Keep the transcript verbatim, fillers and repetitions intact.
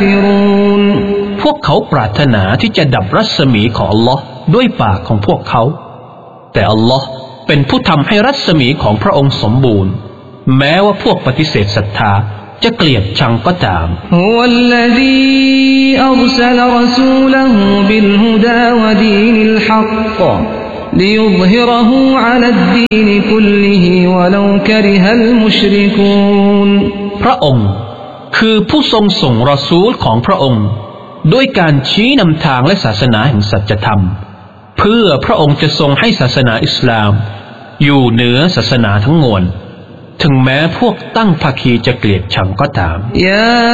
พวกเขาปรารถนาที่จะดับรัศมีของอัลลอฮ์ด้วยปากของพวกเขาแต่อัลลอฮ์เป็นผู้ทำให้รัศมีของพระองค์สมบูรณ์แม้ว่าพวกปฏิเสธศรัทธาจะเกลียดชังก็ตามฮุวัลลซีอัรซะลรอซูลฮูบิลฮุดาวะดีนิลฮักลิยุฎฮิรฮูอะลัดดีนคุลลิฮิวะลาวกะริฮัลมุชริกูนพระองค์คือผู้ทรงส่งรอซูลของพระองค์ด้วยการชี้นำทางและศาสนาแห่งสัจธรรมเพื่อพระองค์จะทรงให้ศาสนาอิสลามอยู่เหนือศาสนาทั้งมวลถึงแม้พวกตั้งภาคีจะเกลียดชังก็ตาม